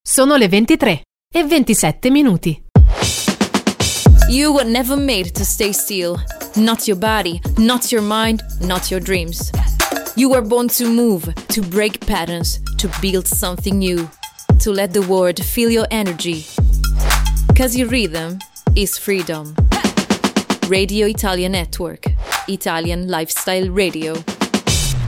Sono le 23:27. You were never made to stay still. Not your body, not your mind, not your dreams. You were born to move, to break patterns, to build something new, to let the world feel your energy. 'Cause your rhythm is freedom. Radio Italia Network, Italian Lifestyle Radio.